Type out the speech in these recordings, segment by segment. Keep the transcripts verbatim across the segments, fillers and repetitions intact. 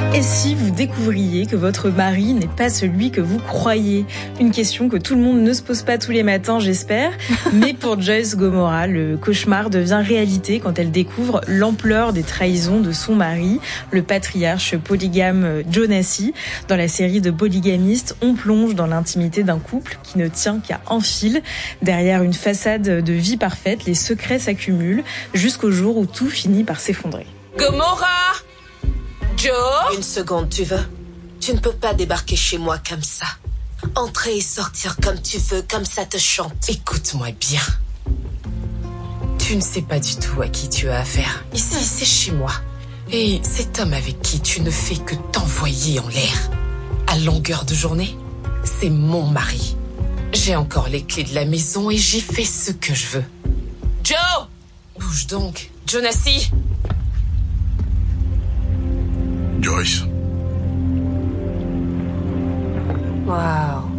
Et si vous découvriez que votre mari n'est pas celui que vous croyez? Une question que tout le monde ne se pose pas tous les matins, j'espère. Mais pour Joyce Gomorrah, le cauchemar devient réalité quand elle découvre l'ampleur des trahisons de son mari, le patriarche polygame Jonassi. Dans la série de Polygamiste, on plonge dans l'intimité d'un couple qui ne tient qu'à un fil. Derrière une façade de vie parfaite, les secrets s'accumulent jusqu'au jour où tout finit par s'effondrer. Gomorrah! Joe? Une seconde, tu veux? Tu ne peux pas débarquer chez moi comme ça. Entrer et sortir comme tu veux, comme ça te chante. Écoute-moi bien. Tu ne sais pas du tout à qui tu as affaire. Ici, c'est chez moi. Et cet homme avec qui tu ne fais que t'envoyer en l'air, à longueur de journée, c'est mon mari. J'ai encore les clés de la maison et j'y fais ce que je veux. Joe! Bouge donc, Jonassi! Joyce. Waouh.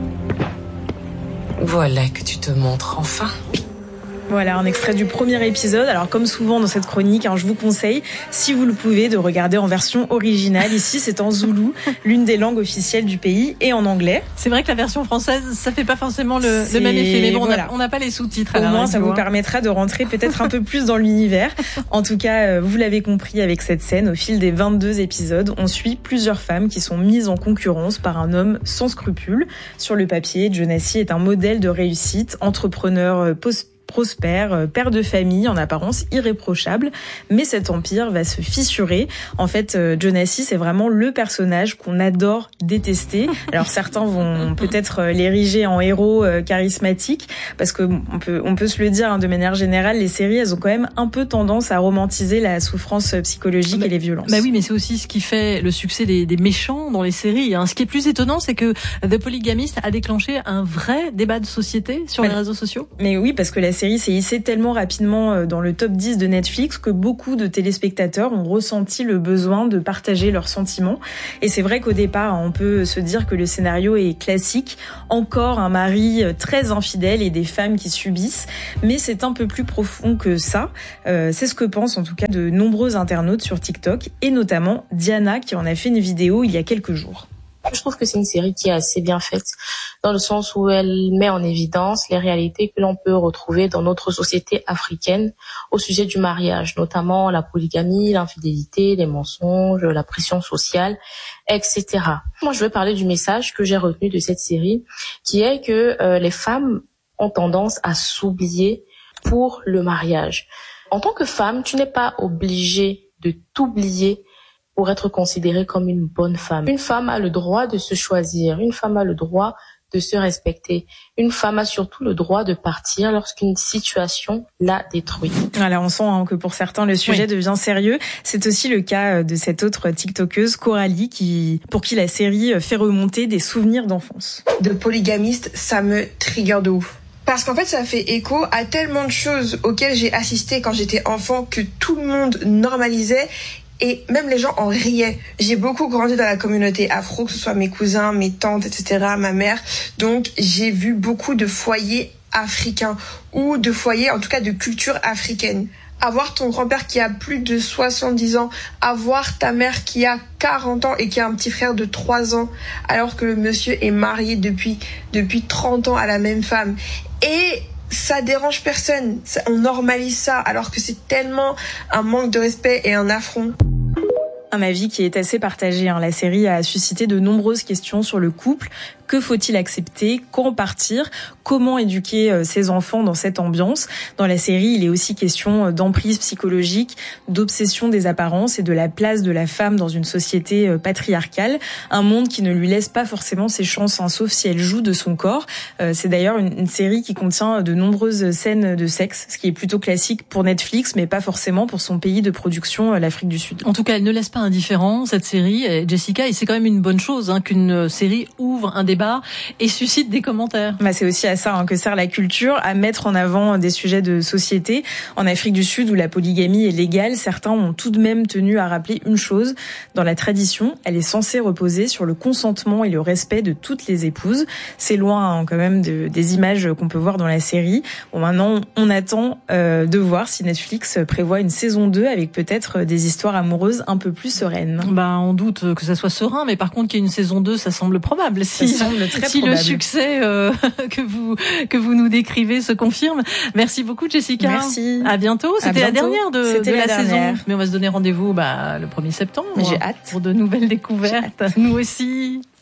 Voilà que tu te montres enfin. Voilà, un extrait du premier épisode. Alors, comme souvent dans cette chronique, hein, je vous conseille, si vous le pouvez, de regarder en version originale. Ici, c'est en zoulou, l'une des langues officielles du pays, et en anglais. C'est vrai que la version française, ça fait pas forcément le, le même effet. Mais bon, voilà. on n'a pas les sous-titres à Au la moins, radio, ça vous hein. permettra de rentrer peut-être un peu plus dans l'univers. En tout cas, vous l'avez compris avec cette scène, au fil des vingt-deux épisodes, on suit plusieurs femmes qui sont mises en concurrence par un homme sans scrupules. Sur le papier, Jonassi est un modèle de réussite, entrepreneur post prospère, père de famille, en apparence irréprochable, mais cet empire va se fissurer. En fait, Jonassi, c'est vraiment le personnage qu'on adore détester. Alors certains vont peut-être l'ériger en héros charismatique, parce que on peut, on peut se le dire, hein, de manière générale, les séries, elles ont quand même un peu tendance à romantiser la souffrance psychologique bah, et les violences. Bah oui, mais c'est aussi ce qui fait le succès des, des méchants dans les séries. Hein. Ce qui est plus étonnant, c'est que The Polygamist a déclenché un vrai débat de société sur mais, les réseaux sociaux. Mais oui, parce que la La série s'est hissée tellement rapidement dans le top dix de Netflix que beaucoup de téléspectateurs ont ressenti le besoin de partager leurs sentiments. Et c'est vrai qu'au départ, on peut se dire que le scénario est classique. Encore un mari très infidèle et des femmes qui subissent. Mais c'est un peu plus profond que ça. Euh, c'est ce que pensent en tout cas de nombreux internautes sur TikTok. Et notamment Diana qui en a fait une vidéo il y a quelques jours. Je trouve que c'est une série qui est assez bien faite, dans le sens où elle met en évidence les réalités que l'on peut retrouver dans notre société africaine au sujet du mariage, notamment la polygamie, l'infidélité, les mensonges, la pression sociale, et cetera. Moi, je veux parler du message que j'ai retenu de cette série, qui est que euh, les femmes ont tendance à s'oublier pour le mariage. En tant que femme, tu n'es pas obligée de t'oublier pour être considérée comme une bonne femme. Une femme a le droit de se choisir, une femme a le droit de se respecter. Une femme a surtout le droit de partir lorsqu'une situation la détruit. Alors on sent hein, que pour certains le sujet oui. devient sérieux. C'est aussi le cas de cette autre TikTokeuse Coralie qui, pour qui la série fait remonter des souvenirs d'enfance. De Polygamiste, ça me trigger de ouf. Parce qu'en fait, ça fait écho à tellement de choses auxquelles j'ai assisté quand j'étais enfant que tout le monde normalisait. Et même les gens en riaient. J'ai beaucoup grandi dans la communauté afro, que ce soit mes cousins, mes tantes, et cetera, ma mère. Donc, j'ai vu beaucoup de foyers africains ou de foyers, en tout cas, de culture africaine. Avoir ton grand-père qui a plus de soixante-dix ans, avoir ta mère qui a quarante ans et qui a un petit frère de trois ans, alors que le monsieur est marié depuis, depuis trente ans à la même femme. Et ça dérange personne, on normalise ça alors que c'est tellement un manque de respect et un affront. Un avis qui est assez partagé. Hein. La série a suscité de nombreuses questions sur le couple. Que faut-il accepter? Quand partir? Comment éduquer ses enfants dans cette ambiance? Dans la série, il est aussi question d'emprise psychologique, d'obsession des apparences et de la place de la femme dans une société patriarcale. Un monde qui ne lui laisse pas forcément ses chances, hein, sauf si elle joue de son corps. C'est d'ailleurs une, une série qui contient de nombreuses scènes de sexe, ce qui est plutôt classique pour Netflix, mais pas forcément pour son pays de production, l'Afrique du Sud. En tout cas, elle ne laisse pas indifférent, cette série, Jessica, et c'est quand même une bonne chose hein, qu'une série ouvre un débat débat et suscite des commentaires. Bah, c'est aussi à ça hein, que sert la culture, à mettre en avant des sujets de société. En Afrique du Sud, où la polygamie est légale, certains ont tout de même tenu à rappeler une chose. Dans la tradition, elle est censée reposer sur le consentement et le respect de toutes les épouses. C'est loin hein, quand même de, des images qu'on peut voir dans la série. Bon, maintenant, on attend euh, de voir si Netflix prévoit une saison deux avec peut-être des histoires amoureuses un peu plus sereines. Bah, on doute que ça soit serein, mais par contre qu'il y ait une saison deux, ça semble probable. Si, ça semble très si probable. Le succès euh, que vous que vous nous décrivez se confirme. Merci beaucoup, Jessica. Merci. À bientôt. C'était à bientôt. la dernière de, de la, la dernière. saison. Mais on va se donner rendez-vous bah, le premier septembre. J'ai hâte. Pour de nouvelles découvertes. Nous aussi.